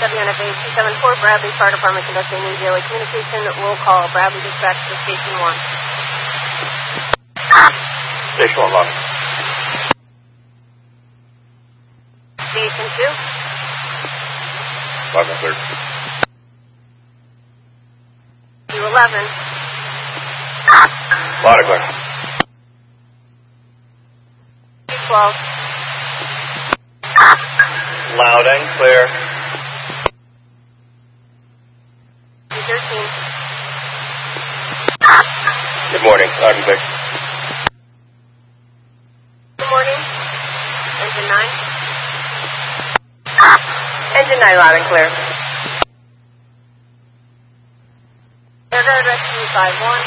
WNFA 274, Bradley Fire Department conducting new daily communication. Roll call, Bradley dispatch to Station 1. Station 1, log. Station 2. Log and clear. 211. Loud and clear. 212. Loud and clear. 213. Good morning, loud and clear. Good morning. Engine 9. Engine 9, loud and clear. Air Guard Rescue 5-1.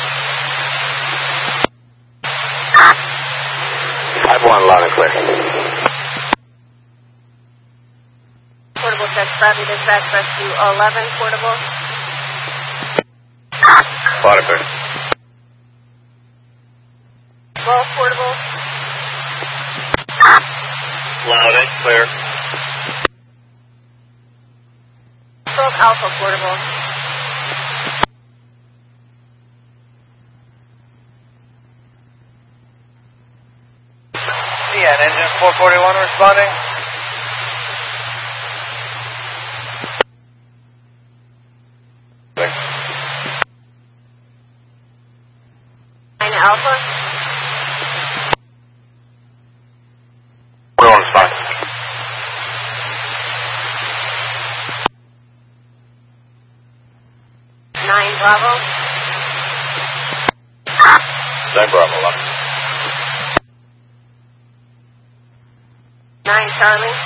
5-1, loud and clear. Portable check, Bradley dispatch rescue 11, portable. Loud and clear. 12, portable. Loud and clear. 12, Alpha, portable. CN, engine 441 responding. Alpha. We're on spot. 9 Bravo. 9 Bravo, lock. 9 Charlie.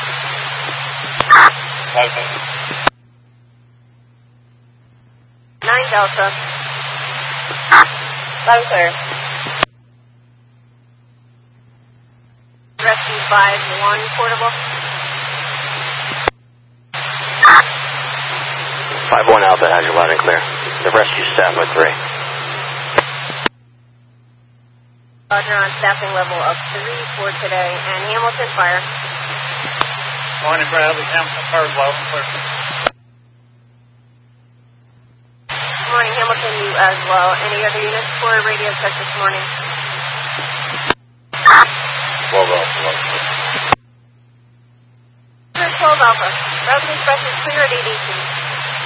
9 Delta. Loud and clear. Rescue 5-1, portable. 5-1 Alpha has your loud and clear. The rescue staff at 3. Roger, on staffing level of 3 for today. And Hamilton Fire. Morning, Bradley. Hamilton Fire, loud and clear. Morning, Hamilton, you as well. Any other units for radio check this morning? 12 Alpha, 12 Alpha. Bradley dispatch is clear at ADC.